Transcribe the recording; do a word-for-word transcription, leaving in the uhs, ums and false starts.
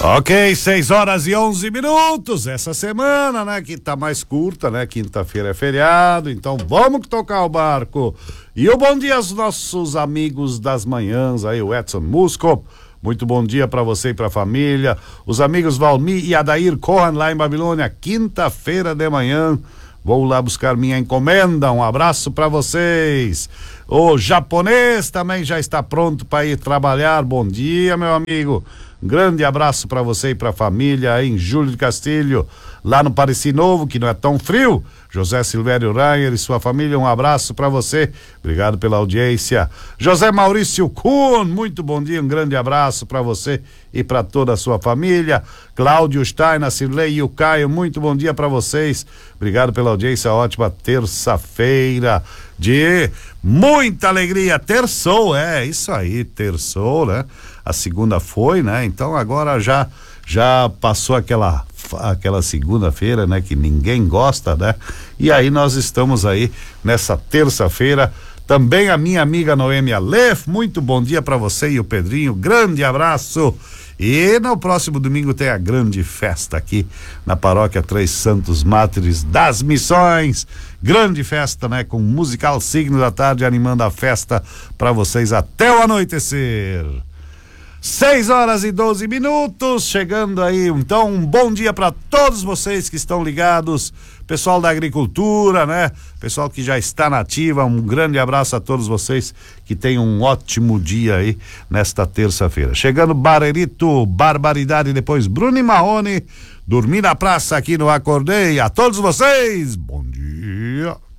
Ok, seis horas e onze minutos. Essa semana, né, que tá mais curta, né? Quinta-feira é feriado, então vamos tocar o barco. E o bom dia aos nossos amigos das manhãs aí, o Edson Musco. Muito bom dia para você e para a família. Os amigos Valmir e Adair Cohen lá em Babilônia, quinta-feira de manhã. Vou lá buscar minha encomenda. Um abraço para vocês. O japonês também já está pronto para ir trabalhar. Bom dia, meu amigo. Um grande abraço para você e para a família aí em Júlio de Castilho, lá no Pareci Novo, que não é tão frio. José Silvério Rainer e sua família, um abraço para você. Obrigado pela audiência. José Maurício Kuhn, muito bom dia, um grande abraço para você e para toda a sua família. Cláudio Stein, a Cirlei e o Caio, muito bom dia para vocês. Obrigado pela audiência, ótima terça-feira de muita alegria. Terçou, é, isso aí, terçou, né? A segunda foi, né? Então agora já já passou aquela aquela segunda-feira, né, que ninguém gosta, né? E aí nós estamos aí nessa terça-feira. Também a minha amiga Noêmia Leff, muito bom dia para você e o Pedrinho, grande abraço. E no próximo domingo tem a grande festa aqui na paróquia Três Santos Mártires das Missões. Grande festa, né? Com musical Signo da Tarde animando a festa para vocês até o anoitecer. seis horas e doze minutos, chegando aí, então um bom dia para todos vocês que estão ligados, pessoal da agricultura, né? Pessoal que já está na ativa, um grande abraço a todos vocês, que tenham um ótimo dia aí nesta terça-feira. Chegando Barerito, Barbaridade, depois Bruno e Marrone, Dormir na Praça aqui no Acordei. A todos vocês, bom dia.